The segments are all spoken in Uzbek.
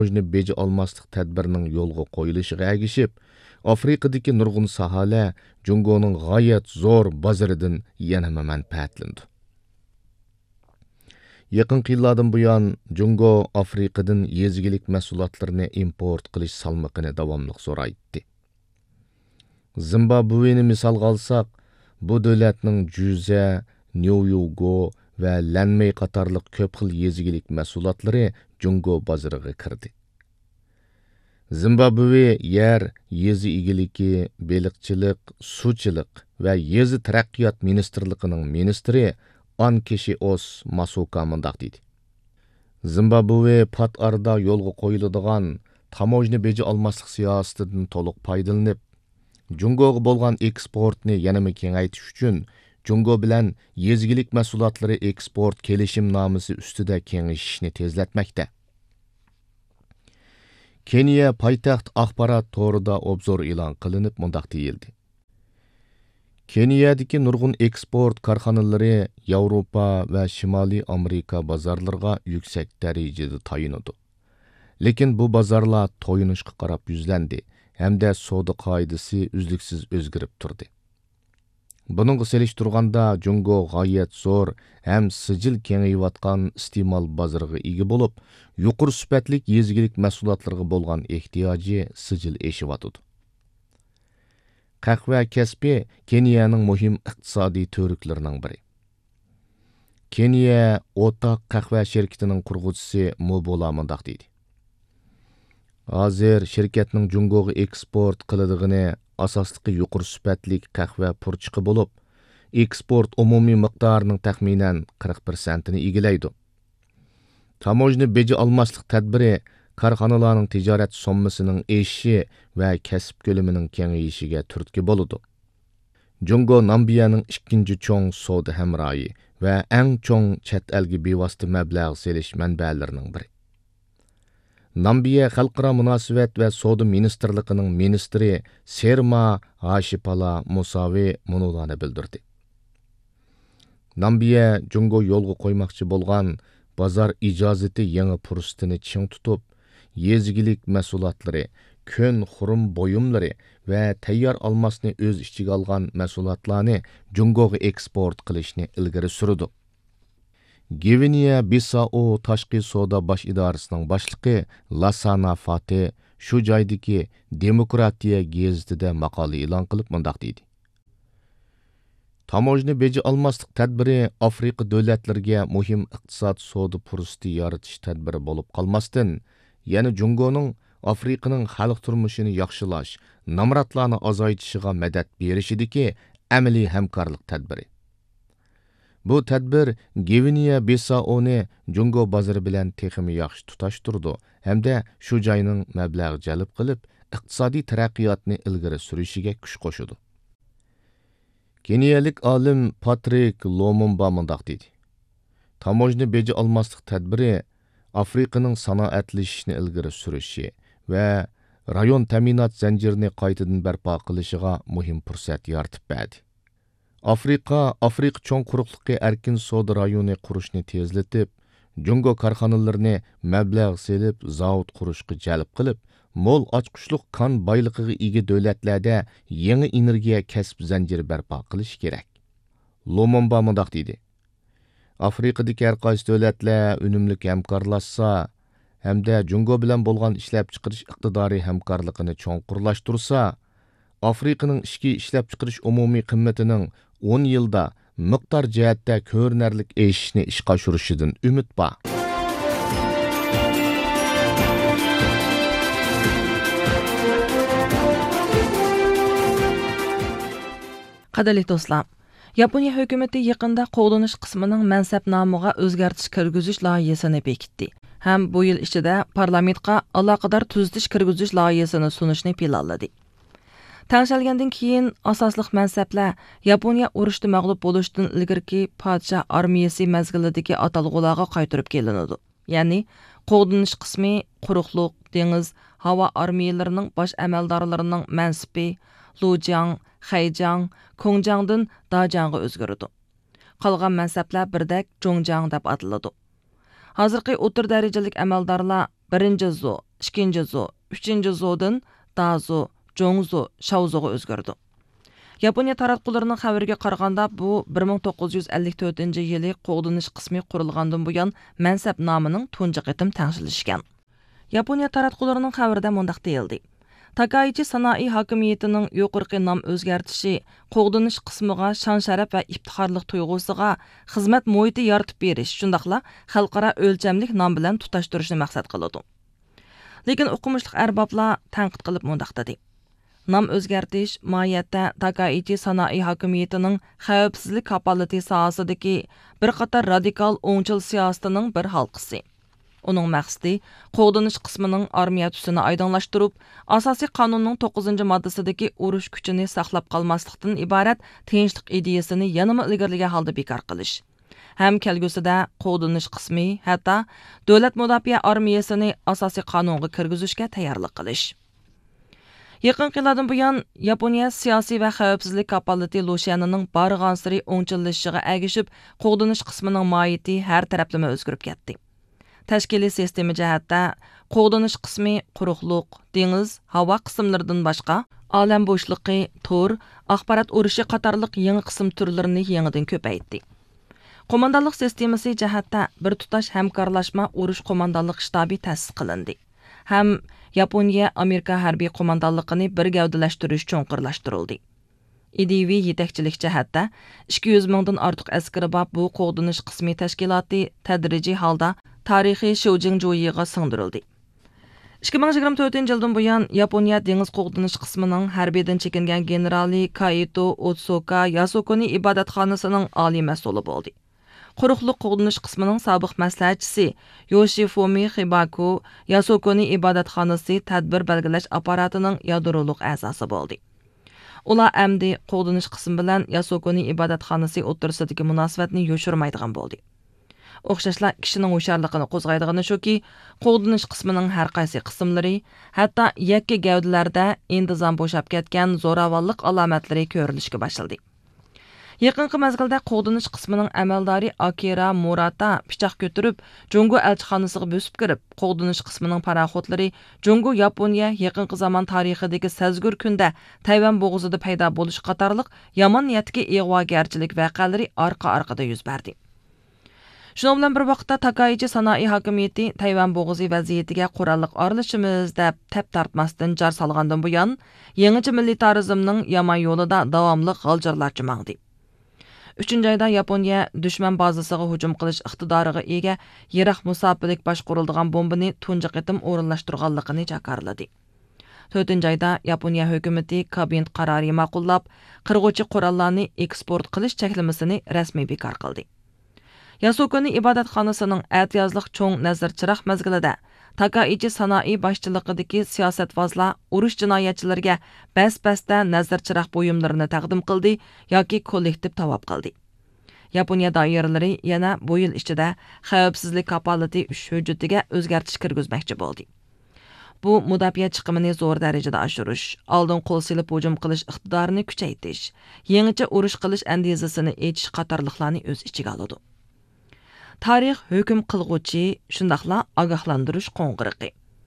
beji olmaslik tadbirining yo'lga qo'yilishiga ergishib, Afrikadagi nurg'un sohalar Jungoning g'oyat zo'r bozoridan yana manfaatlandi. Yaqin yillardan buyon Jungo Afrikadan yezgilik mahsulotlarini import qilish salmoqini davomli zo'raytdi. Zimbabveni misolga olsak, bu davlatning Juza, Nyugo va Lanmey qatorliq ko'p xil yezgilik mahsulotlari Jungo bozoriga kirdi. Zimbabve yer, yezi egiligi, beliqchilik, suvchilik va yezi taraqqiyot ministrligining ministri Ankeshios Masuka mundaq dedi. Zimbabve pat arada yo'lga qo'yiladigan tamojni beji olmaslik siyosatidan to'liq foydalanib, Jungoga bo'lgan eksportni yanada kengaytirish uchun Jungo bilan yezgilik mahsulotlari eksport kelishimnomasi ustida kengayishni tezlatmoqda. Keniya poytaxt axborot to'rida obzor e'lon qilinib mundaq deyildi. Keniyadagi nurg'un eksport korxonalari Yevropa va Shimoliy Amerika bozorlariga yuksak darajada tayinadi. Lekin bu bozorlar to'yinishga qarab yuzlandi hamda savdo qoidasi uzluksiz o'zgarib turdi. Buningga selishtirganda Jungo g'oyat zo'r ham sijil kengayayotgan iste'mol bozoriga ega bo'lib, yuqori sifatlik yezgilik mahsulotlarga bo'lgan ehtiyoji sijil eshiyotidi. Qahva kasbi Keniyaning muhim iqtisodiy to'riklarining biri. Keniya o'rtoq qahva shirkatining qurg'uvchisi Mobola mundaq deydi. Hozir shirkatning Jungoga eksport qilinadigan asosliqi yuqori sifatlik qahva purchiqi bo'lib, eksport umumiy miqdorining taxminan 40%ni egallaydi. Tamojni beji olmaslik tadbiri korxonalarning tijorat sommasining eshishi va kasb ko'lamining kengayishiga turtki bo'ladi. Jungo Nambiyaning ikkinchi cho'ng savdo hamroyi va eng cho'ng chet elga bevosita mablag' selish manbalarining biri. Nambiya xalqaro munosabat va savdo ministrligining ministri Serma Hashipala Musavi munolarni bildirdi. Nambiya Jungo yo'lga qo'ymoqchi bo'lgan bozor ijozati yangi fursatini ching tutib, yezgilik mahsulotlari, ko'n xurum buyumlari va tayyor olmasni o'z ichiga olgan mahsulotlarni Jungoga eksport qilishni ilgari surdi. Gvineya Bissau tashqi savdo bosh idorasining boshlig'i Lasana Fati shu joydagi Demokratiya gazetida maqola e'lon qilib mundaq deydi. Tamojni beji olmaslik tadbiri Afrika davlatlariga muhim iqtisod savdo fursati yaratish tadbiri bo'lib qolmasdan, yana Jungoning Afrikaning xalq turmushini yaxshilash, namratlarni azaytishiga madad berishidagi amaliy hamkorlik tadbiri. Bu tadbir Gvineya Bissauni Jungo bozori bilan texmi yaxshi tutashtirdi hamda shu joyning mablag' jalb qilib, iqtisodiy taraqqiyotni ilgari surishiga kuch qo'shdi. Keniyalik olim Patrick Lumumba mundaq dedi. Tamojni beji olmaslik tadbiri Afrikaning sanoatlashishini ilgari surishi va rayon ta'minot zanjirini qaytadan barpo qilishiga muhim fursat yaratib berdi. Afrika cho'ng quruqliqi erkin savdo rayoni qurishni tezlatib, Jungo korxonalarini mablag' selib, zavod qurishga jalb qilib, mo'l ochqushliq kon boyligiga ega davlatlarda yangi energiya kasb zanjiri barpo qilish kerak. Lumumba mundaq dedi. Afrikadagi har qaysi davlatlar unumli hamkorlashsa hamda Jungo bilan bo'lgan ishlab chiqarish iqtidori hamkorligini cho'nqurlashtirsa, Afrikaning ichki ishlab chiqarish umumiy qimmatining 10 yilda miqdor jihatda ko'rinarli eshishni ishga oshirishidan umid bor. Qadrli do'stlar, Yaponiya hökuməti yaqında qo'llanish qismining mansabnomiga o'zgartish kirgizish loyihasini bekitdi. Ham bu yil ichida parlamentga aloqador tuzitish kirgizish loyihasini sunishni planladi. Tanishilgandan keyin asosliq mansablar Yaponiya urushda mag'lub bo'lishdan ilgirki podshoh armiyasi mazgilidagi atalg'ularga qaytarib kelinadi. Ya'ni qo'llanish qismi quruqliq, dengiz, havo armiyalarining bosh amaldorlarining mansibi Lujiang, Xayjiang, Kongjangdan Dajangga o'zgardi. Qolgan mansablar birdek Zhongjiang deb ataladi. Hozirgi o'tir darajalik amaldorlar 1-Zu, 2-ci Zo, 3-ci Zodan Dazo, Jongzo, Shaozoga o'zgardi. Yaponiya taratqularının xəbərə qaraganda bu 1954 yılı qoğdunish qismi qurilgandan buyon mansab nomining tunji qitim tangshilishgan. Yaponiya taratqularının xəbərdə mundaq deyildi. Takaichi sanoiy hokimiyatining yuqorqi nom o'zgartishi qo'g'dinish qismiga shon-sharaf va iftixorlik tuyg'usiga xizmat muhiti yaratib berish, shundaqla xalqaro o'lchamlik nom bilan tutashtirishni maqsad qiladi. Lekin o'qimishli arboblar tanqid qilib mundaq dedi. Nom o'zgartish mohiyatda Takaichi sanoiy hokimiyatining xavfsizlik kapolati sohasidagi bir qator radikal o'ngchil siyosatining bir halqasi. Onun maqsadi qo'g'dinish qismining armiya tusini aydınlaştırıb, asosiy qonunning 9-moddasidagi urush kuchini saqlab qolmaslikdan iborat tinchlik ideyasini yanama ilgirlagan holda bekor qilish. Ham kelgusida qo'g'dinish qismi hatto davlat mudofaa armiyasini asosiy qonunga kirgizishga tayyorlik qilish. Yaqin yillardan buyon Yaponiya siyosiy va xavfsizlik kapolati Lushanning barg'ansiri o'ngchillashishiga agishib, qo'g'dinish qismining mohiyati har taraflama o'zgarib ketdi. Tashkiliy sistema jihatda qo'g'dinish qismi quruqliq, dengiz, havo qismlaridan boshqa olam bo'shliqi, tor, axborot urushi qatorliq yangi qism turlarini yangidan ko'paytdi. Qo'mondonlik sistemasi jihatda bir tutash hamkorlashma urush qo'mondonlik shtabi ta'sis qilindi. Ham Yaponiya Amerika harbiy qo'mondonligini bir gavdalashtirish cho'nqirlashtirildi. İDV yetakchilik jihatda 200 mingdan ortiq askari bor bu qo'g'dinish qismi tashkiloti tadrijiy holda tarixiy Shujingjoyiga singdirildi. 2024 yildan buyon Yaponiya dengiz qo'g'dinish qismining harbiydan chekingan generali Kaito Otsuka Yasukuni ibodatxonasining oliy mas'uli bo'ldi. Quruqliq qo'g'dinish qismining sobiq maslahatchisi Yoshifumi Hibaku Yasukuni ibodatxonasi tadbir belgilash apparatining yadroliq a'zosi bo'ldi. Ular amdi qo'g'dinish qismi bilan Yasukuni ibodatxonasi o'rtasidagi munosabatni yo'shirmaydigan bo'ldi. O'xshashla kishining hushyorligini qo'zg'aydigani shuki, qo'g'dinish qismining har qaysi qismlari, hatto yakka gavdalarda intizom bo'shab ketgan zo'ravonlik alomatlari ko'rilishga boshladi. Yaqinqi mezgilda qo'g'dinish qismining amaldori Akira Murata pichoq ko'tarib, Jungo elchixonasiga bosib kirib, qo'g'dinish qismining paraxodlari Jungo Yaponiya yaqinqi zamon tarixidagi sazgur kunda Tayvan bo'g'izida paydo bo'lish qatorliq yomon niyatga ig'vogarchilik voqealari orqa-orqada yuz berdi. Shunun bilan bir vaqtda Takaichi sanoiy hokimiyati Tayvan bo'g'ozi vaziyatiga qurolliq aralashishimiz deb tap tortmasdan jar solgandan buyon yangicha militarizmning yomon yo'lida davomli g'aljirlarcha mangdi. 3-oyda Yaponiya dushman bazasiga hujum qilish iqtidoriga ega yiroq musofirlik boshqariladigan bombani tunji qitim o'rinlashtirganligini jakarladi. 4-oyda Yaponiya hukumati kabinет qarori ma'qullab, qirg'uvchi qurollarni eksport qilish cheklamasini rasmiy bekor qildi. Yasukuni ibodatxonasining atiyozliq cho'ng nazarchiroq mezgilida Takaichi sanoiy boshchiligidagi siyosatvozlar urush jinoyatchilariga bas-basda nazarchiroq buyumlarini taqdim qildi yoki kollektiv tavob qildi. Yaponiya doiralari yana bu yil ichida xavfsizlik kapolati 3 hujjatiga o'zgartish kirgizmoqchi bo'ldi. Bu mudofaa chiqimini zo'r darajada oshirish, oldin qo'l silib hujum qilish iqtidorini kuchaytirish, yangicha urush qilish andizasini echish qatorliqlarni o'z ichiga oladi. Tarix hukm qilg'uchi, shundaqla ogohlantirish qo'ng'iriqi.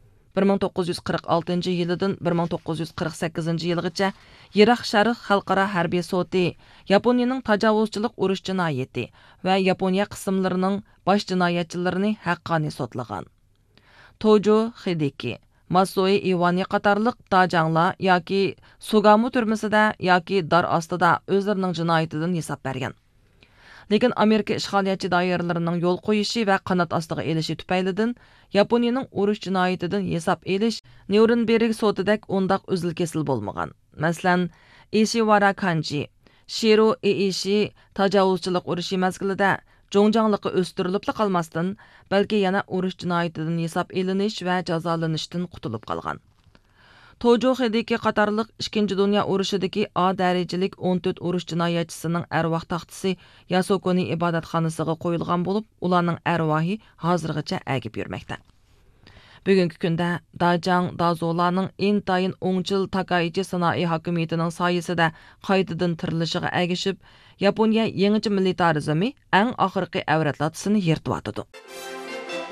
1946 yilidan 1948 yilgacha Yiroq Sharq xalqaro harbiy soti Yaponiyaning tajovuzchilik urush jinoyati va Yaponiya qismlarining bosh jinoyatchilarini haqqoniy sotlagan. Tojo Hideki, Masoi Iwani qatorliq tajanglar yoki Sugamu turmasida yoki dar ostida o'zlarining jinoyatidan hisob bergan. Lekin Amerika ishg'oliyatchi doiralarining yo'l qo'yishi va qanot ostiga elishi tufaylidan Yaponiyaning urush jinoyatidan hisob elish Nuremberg sotidek undaq uzil-kesil bo'lmagan. Masalan, Ishiwara Kanji, Shiro Eishi tajovuzchilik urushi mezgilida jo'ngjangliqqa o'stirilib qolmasdan, balki yana urush jinoyatidan hisob elinish va jazolanishdan qutulib qolgan. Tojo Hideki qatorliq 2. Dunyo urushidagi A darajalik 14 urush jinoyatchisining arvoh taxtisi Yasukuni ibodatxonasiga qo'yilgan bo'lib, ularning arvohi hozirgacha agib yurmoqda. Bugungi kunda Dajang Dazolarning intayin o'ngchil Takaichi sanoiy hokimiyatining soyasida qaytadan tirilishiga agishib, Yaponiya yangicha militarizmi eng oxirgi avratlatisini yirtib atadi.